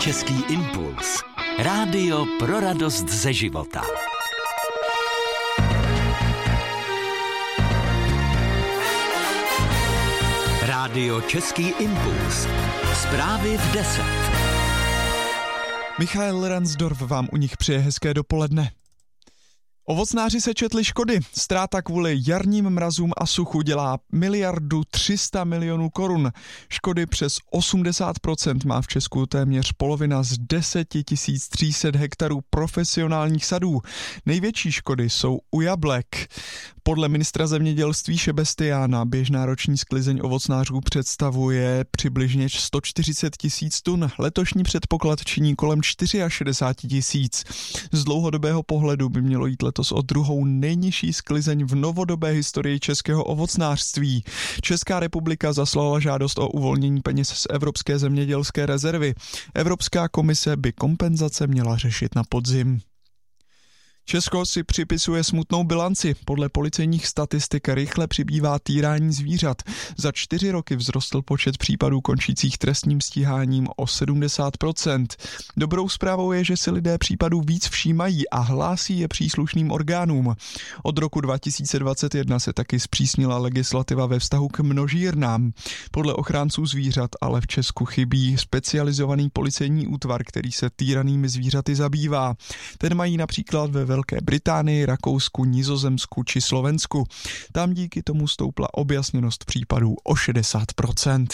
Český impuls. Rádio pro radost ze života. Rádio Český impuls. Zprávy v 10. Michael Ransdorf vám u nich přeje hezké dopoledne. Ovocnáři se četli škody. Ztráta kvůli jarním mrazům a suchu dělá 1,3 miliardy korun. Škody přes 80% má v Česku téměř polovina z 10 300 hektarů profesionálních sadů. Největší škody jsou u jablek. Podle ministra zemědělství Šebestiána běžná roční sklizeň ovocnářů představuje přibližně 140 000 tun. Letošní předpoklad činí kolem 64 000. Z dlouhodobého pohledu by mělo jít letos o druhou nejnižší sklizeň v novodobé historii českého ovocnářství. Česká republika zaslala žádost o uvolnění peněz z Evropské zemědělské rezervy. Evropská komise by kompenzace měla řešit na podzim. Česko si připisuje smutnou bilanci. Podle policejních statistik rychle přibývá týrání zvířat. Za 4 roky vzrostl počet případů končících trestním stíháním o 70%. Dobrou zprávou je, že si lidé případů víc všímají a hlásí je příslušným orgánům. Od roku 2021 se taky zpřísnila legislativa ve vztahu k množírnám. Podle ochránců zvířat ale v Česku chybí specializovaný policejní útvar, který se týranými zvířaty zabývá. Ten mají například ve Velké Británii, Rakousku, Nizozemsku či Slovensku. Tam díky tomu stoupla objasněnost případů o 60%.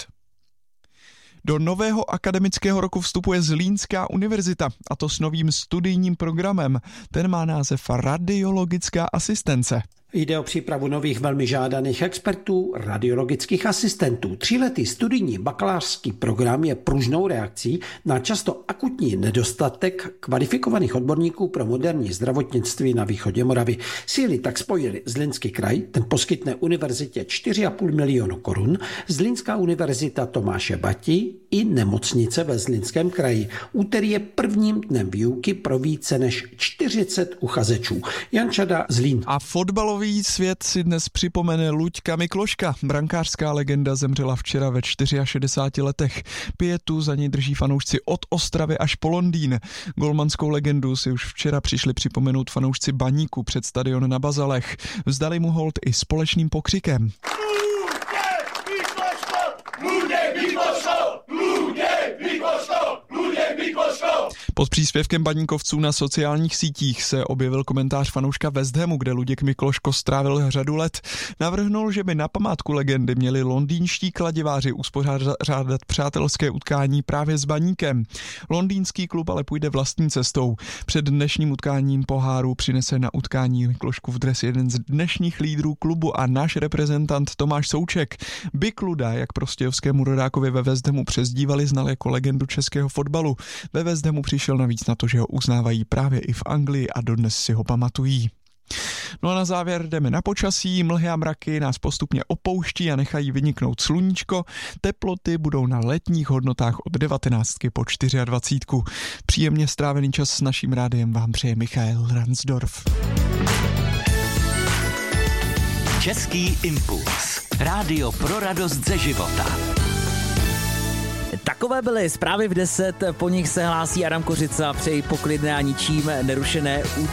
Do nového akademického roku vstupuje Zlínská univerzita, a to s novým studijním programem. Ten má název Radiologická asistence. Jde o přípravu nových velmi žádaných expertů, radiologických asistentů. 3letý studijní bakalářský program je pružnou reakcí na často akutní nedostatek kvalifikovaných odborníků pro moderní zdravotnictví na východě Moravy. Síly tak spojili Zlínský kraj, ten poskytne univerzitě 4,5 milionu korun, Zlínská univerzita Tomáše Bati i nemocnice ve Zlínském kraji. Úterý je prvním dnem výuky pro více než 40 uchazečů. Jan Čada, Zlín. A fotbalový svět si dnes připomene Luďka Mikloška. Brankářská legenda zemřela včera ve 64 letech. Pietu za něj drží fanoušci od Ostravy až po Londýn. Golmanskou legendu si už včera přišli připomenout fanoušci Baníku před stadion na Bazalech. Vzdali mu hold i společným pokřikem. Pod příspěvkem baníkovců na sociálních sítích se objevil komentář fanouška West Hamu, kde Luděk Mikloško strávil řadu let. Navrhnul, že by na památku legendy měli londýnští kladiváři uspořádat přátelské utkání právě s Baníkem. Londýnský klub ale půjde vlastní cestou. Před dnešním utkáním poháru přinese na utkání Mikloškův dres jeden z dnešních lídrů klubu a náš reprezentant Tomáš Souček. Big Luda, jak prostějovskému rodákovi ve West Hamu přezdívali, znal jako legendu českého fotbalu. Ve West Hamu přišel navíc na to, že ho uznávají právě i v Anglii a dodnes si ho pamatují. No a na závěr jdeme na počasí. Mlhy a mraky nás postupně opouští a nechají vyniknout sluníčko. Teploty budou na letních hodnotách od 19 po 24. Příjemně strávený čas s naším rádiem vám přeje Michael Ransdorf. Český impuls. Rádio pro radost ze života. Takové byly zprávy v 10, po nich se hlásí Adam Kořica, přeji poklidné a ničím nerušené